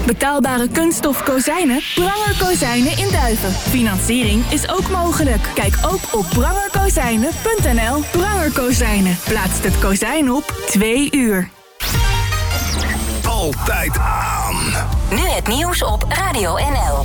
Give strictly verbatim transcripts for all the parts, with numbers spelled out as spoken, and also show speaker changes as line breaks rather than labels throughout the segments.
Betaalbare kunststof kozijnen? Pranger Kozijnen in Duiven. Financiering is ook mogelijk. Kijk ook op pranger kozijnen punt n l. Pranger Kozijnen. Plaatst het kozijn op twee uur.
Altijd aan.
Nu het nieuws op Radio N L.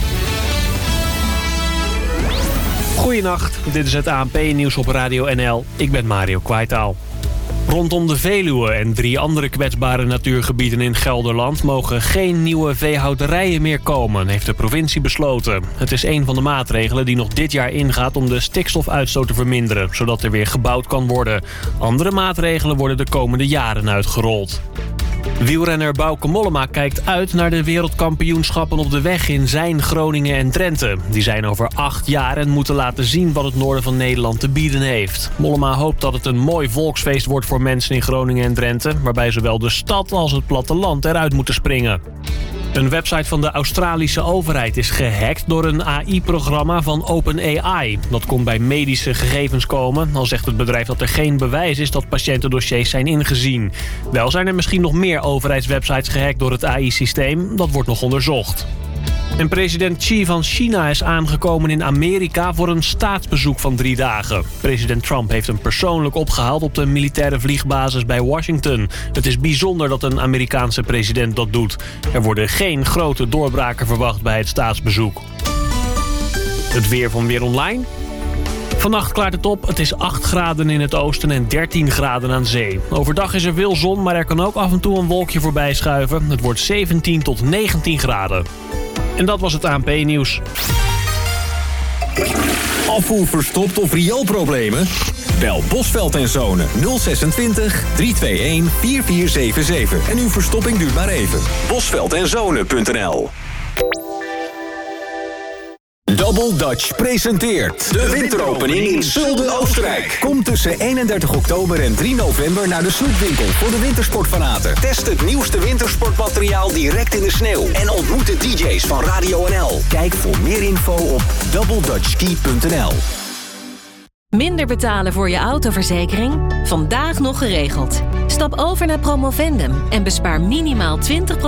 Goedenacht, dit is het A N P-nieuws op Radio N L. Ik ben Mario Kwaitaal. Rondom de Veluwe en drie andere kwetsbare natuurgebieden in Gelderland mogen geen nieuwe veehouderijen meer komen, heeft de provincie besloten. Het is een van de maatregelen die nog dit jaar ingaat om de stikstofuitstoot te verminderen, zodat er weer gebouwd kan worden. Andere maatregelen worden de komende jaren uitgerold. Wielrenner Bauke Mollema kijkt uit naar de wereldkampioenschappen op de weg in zijn Groningen en Drenthe. Die zijn over acht jaar en moeten laten zien wat het noorden van Nederland te bieden heeft. Mollema hoopt dat het een mooi volksfeest wordt voor mensen in Groningen en Drenthe, waarbij zowel de stad als het platteland eruit moeten springen. Een website van de Australische overheid is gehackt door een A I-programma van OpenAI. Dat kon bij medische gegevens komen, al zegt het bedrijf dat er geen bewijs is dat patiëntendossiers zijn ingezien. Wel zijn er misschien nog meer overheidswebsites gehackt door het A I-systeem. Dat wordt nog onderzocht. En president Xi van China is aangekomen in Amerika voor een staatsbezoek van drie dagen. President Trump heeft hem persoonlijk opgehaald op de militaire vliegbasis bij Washington. Het is bijzonder dat een Amerikaanse president dat doet. Er worden geen grote doorbraken verwacht bij het staatsbezoek. Het weer van Weer Online. Vannacht klaart het op. Het is acht graden in het oosten en dertien graden aan zee. Overdag is er veel zon, maar er kan ook af en toe een wolkje voorbij schuiven. Het wordt zeventien tot negentien graden. En dat was het A N P-nieuws.
Afvoer verstopt of rioolproblemen? Bel Bosveld en Zonen nul twintig, drie twee een, vier vier zeven zeven. En uw verstopping duurt maar even. bosveld en zonen punt n l. Double Dutch presenteert de winteropening in Zulden, Oostenrijk. Kom tussen eenendertig oktober en drie november naar de snoepwinkel voor de wintersportfanaten. Test het nieuwste wintersportmateriaal direct in de sneeuw en ontmoet de D J's van Radio N L. Kijk voor meer info op double dutch ski punt n l.
Minder betalen voor je autoverzekering? Vandaag nog geregeld. Stap over naar Promovendum en bespaar minimaal twintig procent